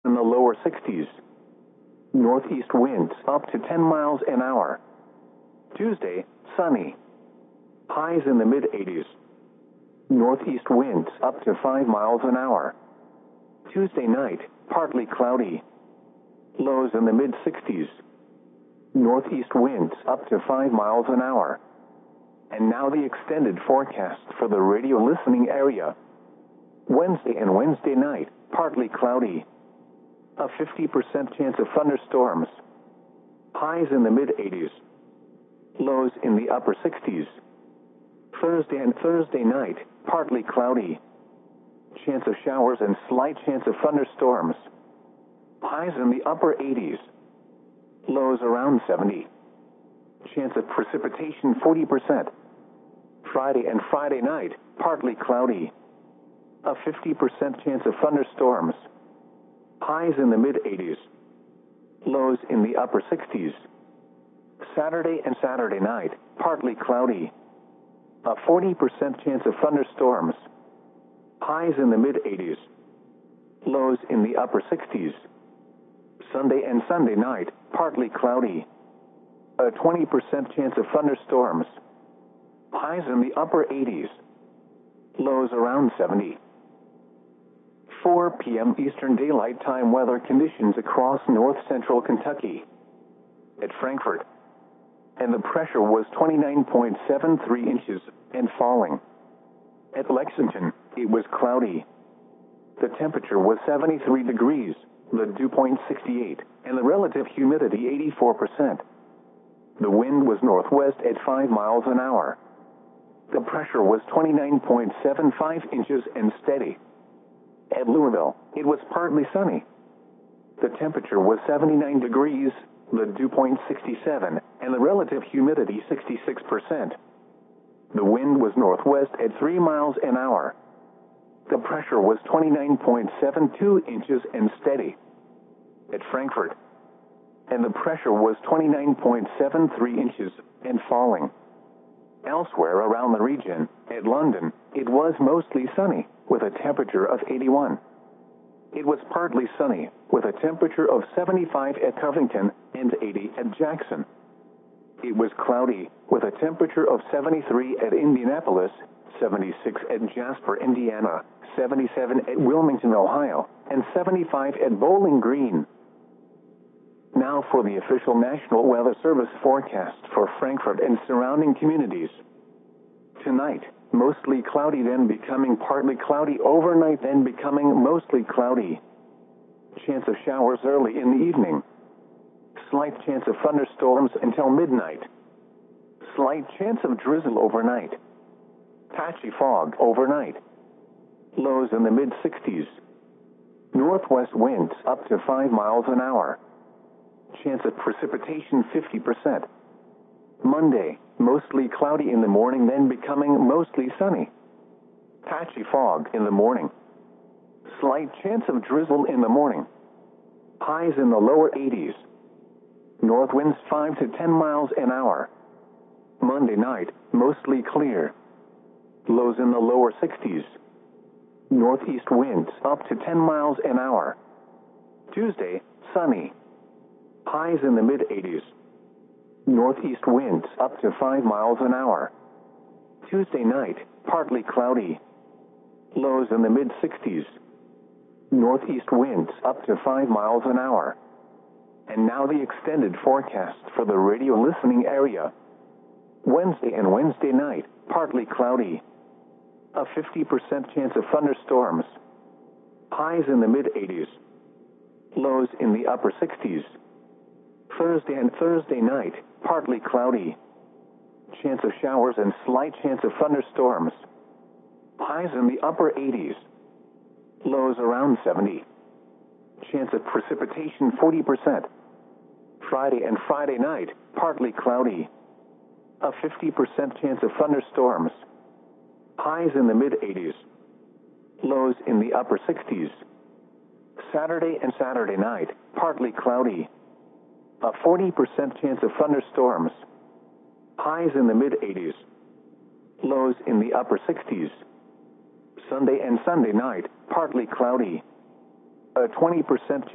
in the lower 60s. Northeast winds up to 10 miles an hour. Tuesday, sunny. Highs in the mid-80s. Northeast winds up to 5 miles an hour. Tuesday night, partly cloudy. Lows in the mid-60s. Northeast winds up to 5 miles an hour. And now the extended forecast for the radio listening area. Wednesday and Wednesday night, partly cloudy. A 50% chance of thunderstorms. Highs in the mid-80s. Lows in the upper 60s. Thursday and Thursday night, partly cloudy. Chance of showers and slight chance of thunderstorms. Highs in the upper 80s. Lows around 70. Chance of precipitation 40%. Friday and Friday night, partly cloudy. A 50% chance of thunderstorms. Highs in the mid-80s. Lows in the upper 60s. Saturday and Saturday night, partly cloudy. A 40% chance of thunderstorms. Highs in the mid-80s. Lows in the upper 60s. Sunday and Sunday night, partly cloudy. A 20% chance of thunderstorms. Highs in the upper 80s. Lows around 70. 4 p.m. Eastern Daylight Time weather conditions across north-central Kentucky. At Frankfort. And the pressure was 29.73 inches and falling. At Lexington, it was cloudy. The temperature was 73 degrees, the dew point 68, and the relative humidity 84%. The wind was northwest at 5 miles an hour. The pressure was 29.75 inches and steady. At Louisville, it was partly sunny. The temperature was 79 degrees, the dew point 67, and the relative humidity 66%. The wind was northwest at 3 miles an hour. The pressure was 29.72 inches and steady. At Frankfort. And the pressure was 29.73 inches and falling. Elsewhere around the region, at London, it was mostly sunny, with a temperature of 81. It was partly sunny, with a temperature of 75 at Covington and 80 at Jackson. It was cloudy, with a temperature of 73 at Indianapolis, 76 at Jasper, Indiana, 77 at Wilmington, Ohio, and 75 at Bowling Green. Now for the official National Weather Service forecast for Frankfort and surrounding communities. Tonight, mostly cloudy, then becoming partly cloudy, overnight, then becoming mostly cloudy. Chance of showers early in the evening. Slight chance of thunderstorms until midnight. Slight chance of drizzle overnight. Patchy fog overnight. Lows in the mid-60s. Northwest winds up to 5 miles an hour. Chance of precipitation 50%. Monday, mostly cloudy in the morning, then becoming mostly sunny. Patchy fog in the morning. Slight chance of drizzle in the morning. Highs in the lower 80s. North winds 5 to 10 miles an hour. Monday night, mostly clear. Lows in the lower 60s. Northeast winds up to 10 miles an hour. Tuesday, sunny. Highs in the mid-80s. Northeast winds up to 5 miles an hour. Tuesday night, partly cloudy. Lows in the mid-60s. Northeast winds up to 5 miles an hour. And now the extended forecast for the radio listening area. Wednesday and Wednesday night, partly cloudy. A 50% chance of thunderstorms. Highs in the mid-80s. Lows in the upper 60s. Thursday and Thursday night, partly cloudy. Chance of showers and slight chance of thunderstorms. Highs in the upper 80s. Lows around 70. Chance of precipitation 40%. Friday and Friday night, partly cloudy. A 50% chance of thunderstorms. Highs in the mid-80s. Lows in the upper 60s. Saturday and Saturday night, partly cloudy. A 40% chance of thunderstorms. Highs in the mid-80s. Lows in the upper 60s. Sunday and Sunday night, partly cloudy. A 20%